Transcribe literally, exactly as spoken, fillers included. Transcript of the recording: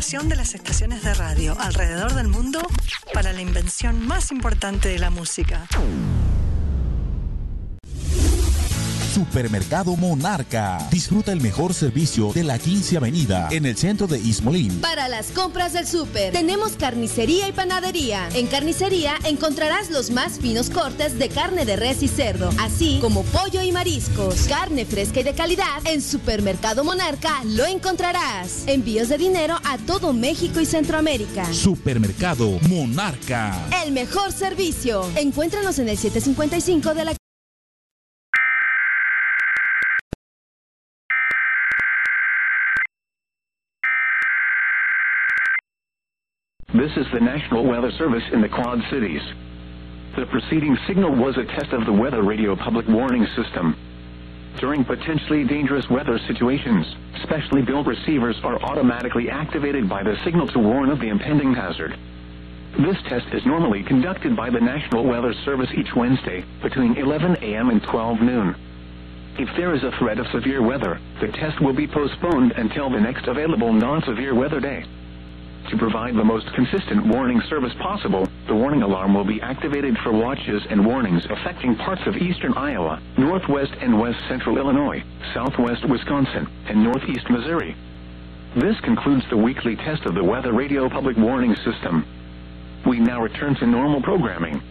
colaboración de las estaciones de radio alrededor del mundo para la invención más importante de la música. Supermercado Monarca. Disfruta el mejor servicio de la quince Avenida en el centro de Ismolín. Para las compras del súper, tenemos carnicería y panadería. En carnicería encontrarás los más finos cortes de carne de res y cerdo, así como pollo y mariscos. Carne fresca y de calidad, en Supermercado Monarca lo encontrarás. Envíos de dinero a todo México y Centroamérica. Supermercado Monarca. El mejor servicio. Encuéntranos en el siete cincuenta y cinco de la This is the National Weather Service in the Quad Cities. The preceding signal was a test of the Weather Radio Public Warning System. During potentially dangerous weather situations, specially built receivers are automatically activated by the signal to warn of the impending hazard. This test is normally conducted by the National Weather Service each Wednesday between eleven a m and twelve noon. If there is a threat of severe weather, the test will be postponed until the next available non-severe weather day. To provide the most consistent warning service possible, the warning alarm will be activated for watches and warnings affecting parts of eastern Iowa, northwest and west central Illinois, southwest Wisconsin, and northeast Missouri. This concludes the weekly test of the Weather Radio Public Warning System. We now return to normal programming.